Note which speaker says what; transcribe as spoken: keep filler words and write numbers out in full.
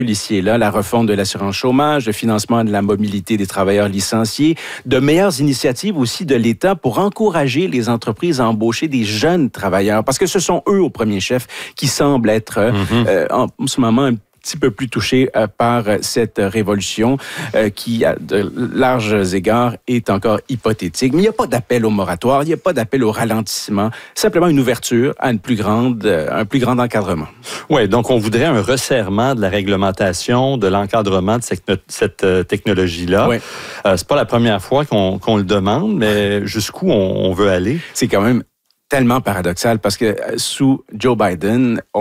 Speaker 1: ici et là, la refonte de l'assurance chômage, le financement de la mobilité des travailleurs licenciés, de meilleures initiatives aussi de l'État pour encourager les entreprises à embaucher des jeunes travailleurs, parce que ce sont eux au premier chef qui semblent être mm-hmm. euh, en ce moment un petit peu plus touchés euh, par cette révolution euh, qui, à de larges égards, est encore hypothétique. Mais il n'y a pas d'appel au moratoire, il n'y a pas d'appel au ralentissement, simplement une ouverture à une plus grande, euh, un plus grand encadrement.
Speaker 2: Oui, donc on voudrait un resserrement de la réglementation, de l'encadrement de cette, cette euh, technologie-là.
Speaker 1: Oui.
Speaker 2: Euh, c'est pas la première fois qu'on, qu'on le demande, mais jusqu'où on, on veut aller?
Speaker 1: C'est quand même tellement paradoxal parce que sous Joe Biden,